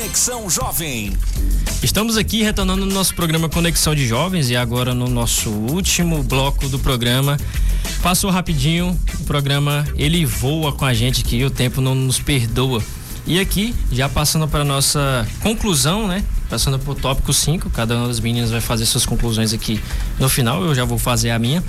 Conexão Jovem. Estamos aqui retornando no nosso programa Conexão de Jovens e agora no nosso último bloco do programa. Passou rapidinho, o programa ele voa com a gente aqui, o tempo não nos perdoa. E aqui, já passando para nossa conclusão, né? Passando para o tópico 5, cada uma das meninas vai fazer suas conclusões aqui no final, eu já vou fazer a minha.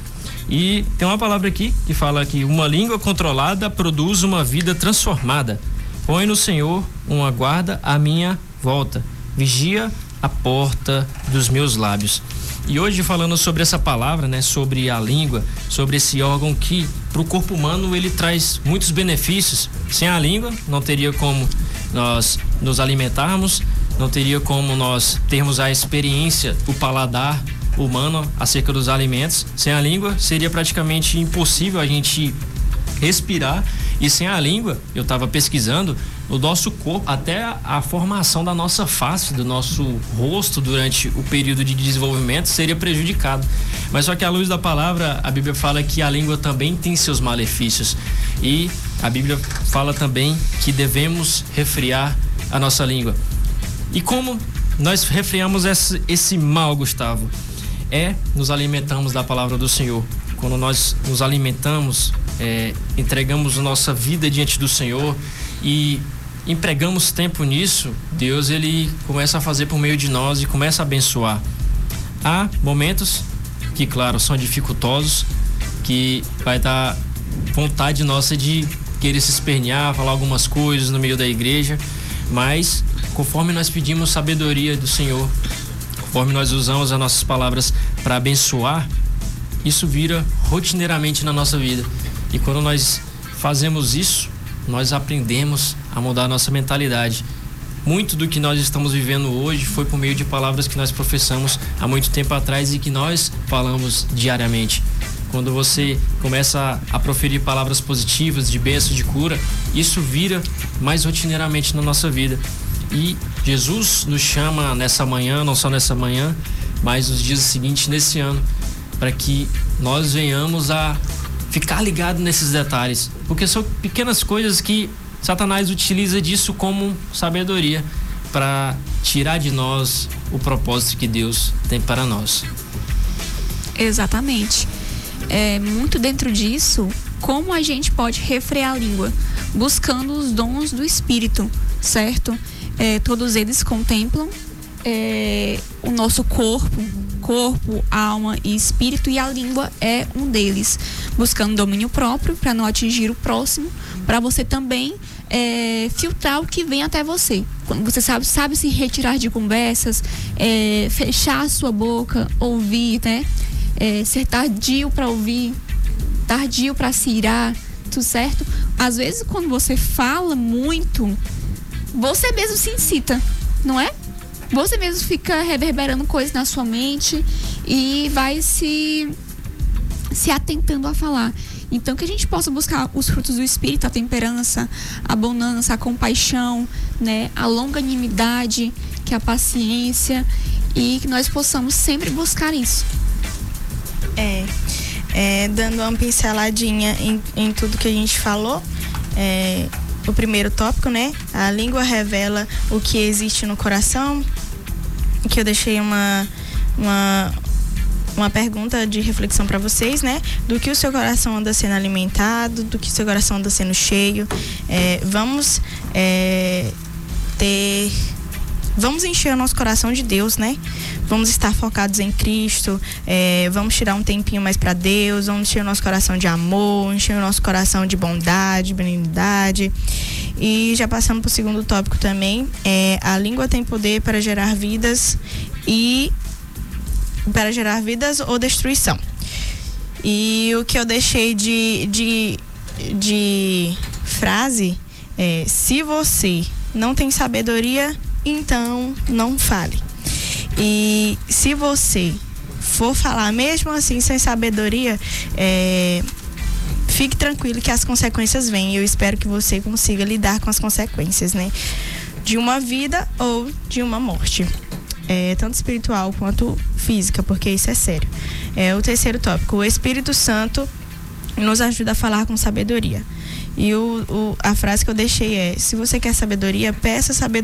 E tem uma palavra aqui que fala que uma língua controlada produz uma vida transformada. Põe no Senhor uma guarda à minha volta. Vigia a porta dos meus lábios. E hoje falando sobre essa palavra, né, sobre a língua, sobre esse órgão que para o corpo humano ele traz muitos benefícios. Sem a língua não teria como nós nos alimentarmos, não teria como nós termos a experiência, o paladar humano acerca dos alimentos. Sem a língua seria praticamente impossível a gente respirar. E sem a língua, eu estava pesquisando, o nosso corpo, até a formação da nossa face, do nosso rosto durante o período de desenvolvimento seria prejudicado. Mas só que à luz da palavra, a Bíblia fala que a língua também tem seus malefícios. E a Bíblia fala também que devemos refrear a nossa língua. E como nós refreamos esse mal, Gustavo? Nos alimentamos da palavra do Senhor. Quando nós nos alimentamos, entregamos a nossa vida diante do Senhor e empregamos tempo nisso, Deus ele começa a fazer por meio de nós e começa a abençoar. Há momentos que, claro, são dificultosos, que vai dar vontade nossa de querer se espernear, falar algumas coisas no meio da igreja, mas conforme nós pedimos sabedoria do Senhor, conforme nós usamos as nossas palavras para abençoar, isso vira rotineiramente na nossa vida. E quando nós fazemos isso, nós aprendemos a mudar a nossa mentalidade. Muito do que nós estamos vivendo hoje foi por meio de palavras que nós professamos há muito tempo atrás e que nós falamos diariamente. Quando você começa a proferir palavras positivas, de bênção, de cura, isso vira mais rotineiramente na nossa vida. E Jesus nos chama nessa manhã, não só nessa manhã, mas nos dias seguintes, nesse ano, para que nós venhamos a ficar ligado nesses detalhes, porque são pequenas coisas que Satanás utiliza disso como sabedoria para tirar de nós o propósito que Deus tem para nós. Exatamente. Muito dentro disso, como a gente pode refrear a língua, buscando os dons do Espírito, certo? Todos eles contemplam o nosso corpo, alma e espírito, e a língua é um deles, buscando domínio próprio para não atingir o próximo, para você também filtrar o que vem até você. Quando você sabe se retirar de conversas, fechar a sua boca, ouvir, né? Ser tardio para ouvir, tardio para se irar, tudo certo? Às vezes quando você fala muito, você mesmo se incita, não é? Você mesmo fica reverberando coisas na sua mente e vai se atentando a falar. Então, que a gente possa buscar os frutos do Espírito, a temperança, a bonança, a compaixão, né? A longanimidade, que é a paciência, e que nós possamos sempre buscar isso. Dando uma pinceladinha em tudo que a gente falou, o primeiro tópico, né? A língua revela o que existe no coração, que eu deixei uma pergunta de reflexão para vocês, né? Do que o seu coração anda sendo alimentado, do que o seu coração anda sendo cheio. Vamos encher o nosso coração de Deus, né? Vamos estar focados em Cristo, vamos tirar um tempinho mais para Deus, vamos encher o nosso coração de amor, encher o nosso coração de bondade, benignidade. E já passando para o segundo tópico também, a língua tem poder para gerar vidas ou destruição. E o que eu deixei de frase se você não tem sabedoria, então não fale. E se você for falar mesmo assim sem sabedoria, fique tranquilo que as consequências vêm. Eu espero que você consiga lidar com as consequências, né? De uma vida ou de uma morte. Tanto espiritual quanto física, porque isso é sério. O terceiro tópico, o Espírito Santo nos ajuda a falar com sabedoria. E a frase que eu deixei se você quer sabedoria, peça sabedoria